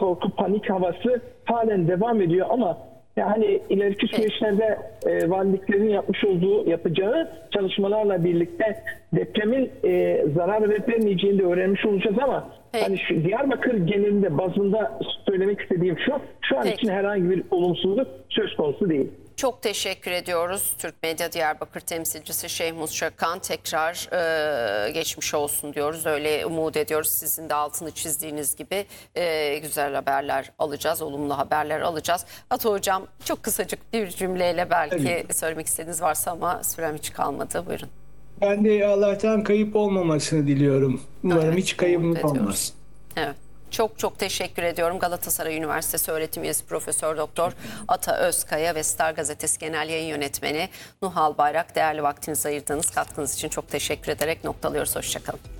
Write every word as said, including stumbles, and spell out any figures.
korku, panik havası halen devam ediyor ama yani ileriki süreçlerde e, valiliklerin yapmış olduğu, yapacağı çalışmalarla birlikte depremin e, zarar verip vermeyeceğini de öğrenmiş olacağız ama Peki. hani şu Diyarbakır genelinde bazında söylemek istediğim şu, şu an Peki. için herhangi bir olumsuzluk söz konusu değil. Çok teşekkür ediyoruz. Türk Medya Diyarbakır temsilcisi Şehmus Şakan, tekrar e, geçmiş olsun diyoruz. Öyle umut ediyoruz. Sizin de altını çizdiğiniz gibi e, güzel haberler alacağız, olumlu haberler alacağız. Ata Hocam, çok kısacık bir cümleyle belki Evet. söylemek istediğiniz varsa ama sürem hiç kalmadı. Buyurun. Ben de Allah'tan kayıp olmamasını diliyorum. Umarım Evet, hiç kaybımız umut ediyoruz. olmaz. Evet. Çok çok teşekkür ediyorum. Galatasaray Üniversitesi öğretim üyesi Profesör Doktor Ata Özkaya ve Star Gazetesi Genel Yayın Yönetmeni Nuhal Bayrak, değerli vaktinizi ayırdığınız katkınız için çok teşekkür ederek noktalıyoruz. Hoşçakalın.